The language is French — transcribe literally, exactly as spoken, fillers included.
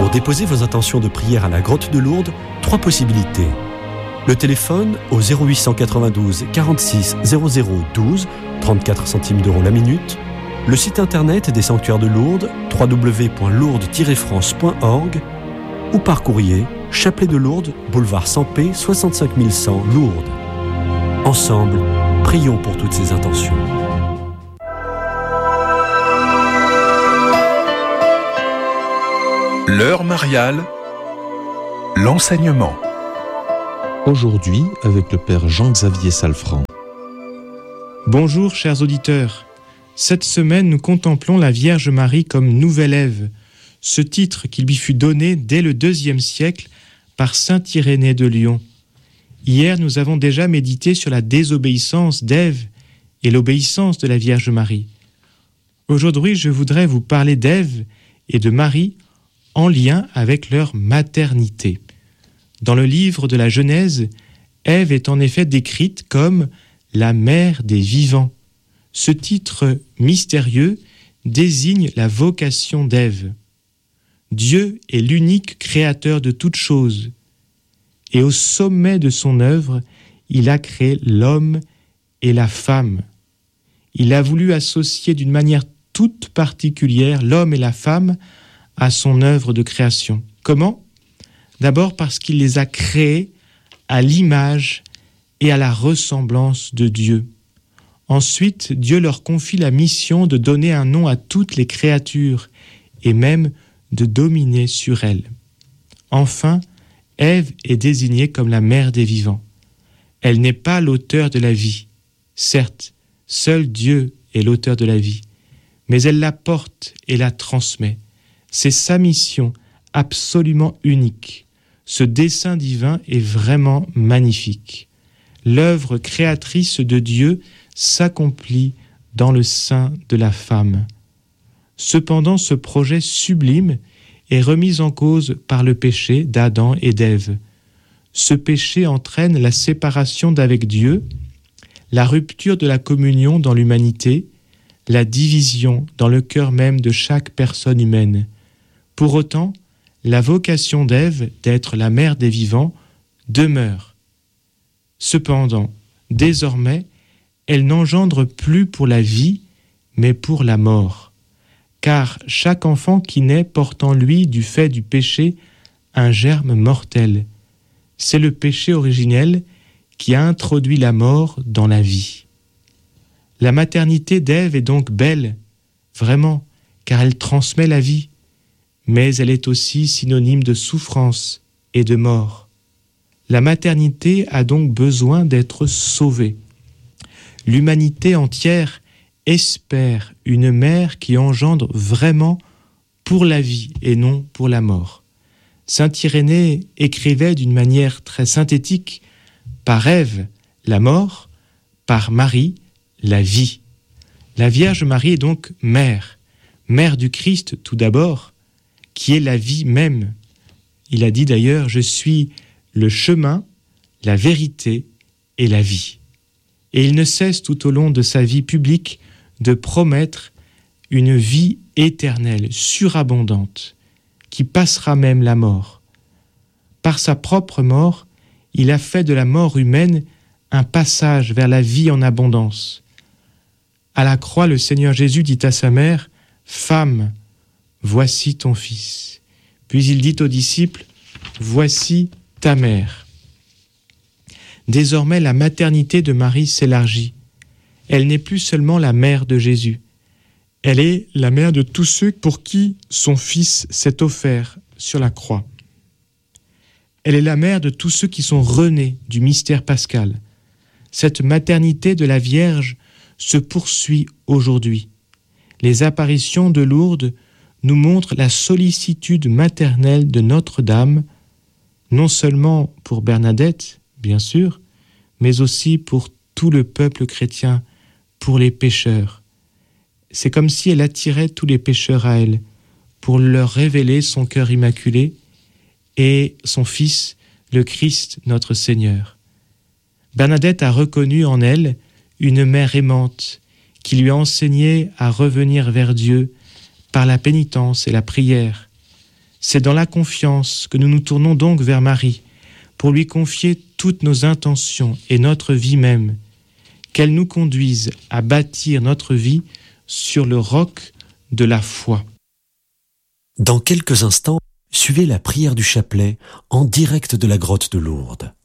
Pour déposer vos intentions de prière à la Grotte de Lourdes, trois possibilités. Le téléphone au zéro huit cent quatre-vingt-douze quarante-six zéro zéro douze, trente-quatre centimes d'euros la minute. Le site internet des sanctuaires de Lourdes, w w w point lourdes tiret france point org, ou par courrier, Chapelet de Lourdes, boulevard Sampé, soixante-cinq mille cent, Lourdes. Ensemble, prions pour toutes ces intentions. L'heure mariale, l'enseignement. Aujourd'hui, avec le Père Jean-Xavier Salfranc. Bonjour chers auditeurs. Cette semaine, nous contemplons la Vierge Marie comme nouvelle Ève, ce titre qui lui fut donné dès le deuxième siècle par saint Irénée de Lyon. Hier, nous avons déjà médité sur la désobéissance d'Ève et l'obéissance de la Vierge Marie. Aujourd'hui, je voudrais vous parler d'Ève et de Marie en lien avec leur maternité. Dans le livre de la Genèse, Ève est en effet décrite comme la mère des vivants. Ce titre mystérieux désigne la vocation d'Ève. Dieu est l'unique créateur de toutes choses. Et au sommet de son œuvre, il a créé l'homme et la femme. Il a voulu associer d'une manière toute particulière l'homme et la femme à son œuvre de création. Comment ? D'abord parce qu'il les a créés à l'image et à la ressemblance de Dieu. Ensuite, Dieu leur confie la mission de donner un nom à toutes les créatures et même de dominer sur elles. Enfin, Ève est désignée comme la mère des vivants. Elle n'est pas l'auteur de la vie. Certes, seul Dieu est l'auteur de la vie, mais elle la porte et la transmet. C'est sa mission absolument unique. Ce dessein divin est vraiment magnifique. L'œuvre créatrice de Dieu s'accomplit dans le sein de la femme. Cependant, ce projet sublime est remis en cause par le péché d'Adam et d'Ève. Ce péché entraîne la séparation d'avec Dieu, la rupture de la communion dans l'humanité, la division dans le cœur même de chaque personne humaine. Pour autant, la vocation d'Ève d'être la mère des vivants demeure. Cependant, désormais, elle n'engendre plus pour la vie, mais pour la mort. Car chaque enfant qui naît porte en lui, du fait du péché, un germe mortel. C'est le péché originel qui a introduit la mort dans la vie. La maternité d'Ève est donc belle, vraiment, car elle transmet la vie, mais elle est aussi synonyme de souffrance et de mort. La maternité a donc besoin d'être sauvée. L'humanité entière espère une mère qui engendre vraiment pour la vie et non pour la mort. Saint Irénée écrivait d'une manière très synthétique: par Ève, la mort, par Marie, la vie. La Vierge Marie est donc mère, mère du Christ tout d'abord, qui est la vie même. Il a dit d'ailleurs: je suis le chemin, la vérité et la vie. Et il ne cesse tout au long de sa vie publique de promettre une vie éternelle, surabondante, qui passera même la mort. Par sa propre mort, il a fait de la mort humaine un passage vers la vie en abondance. À la croix, le Seigneur Jésus dit à sa mère: « Femme, voici ton fils. » Puis il dit aux disciples: « Voici ta mère. » Désormais, la maternité de Marie s'élargit. Elle n'est plus seulement la mère de Jésus. Elle est la mère de tous ceux pour qui son Fils s'est offert sur la croix. Elle est la mère de tous ceux qui sont renés du mystère pascal. Cette maternité de la Vierge se poursuit aujourd'hui. Les apparitions de Lourdes nous montrent la sollicitude maternelle de Notre-Dame, non seulement pour Bernadette, bien sûr, mais aussi pour tout le peuple chrétien, pour les pécheurs. C'est comme si elle attirait tous les pécheurs à elle, pour leur révéler son cœur immaculé et son Fils, le Christ, notre Seigneur. Bernadette a reconnu en elle une mère aimante qui lui a enseigné à revenir vers Dieu par la pénitence et la prière. C'est dans la confiance que nous nous tournons donc vers Marie, pour lui confier toutes nos intentions et notre vie même, qu'elle nous conduise à bâtir notre vie sur le roc de la foi. Dans quelques instants, suivez la prière du chapelet en direct de la grotte de Lourdes.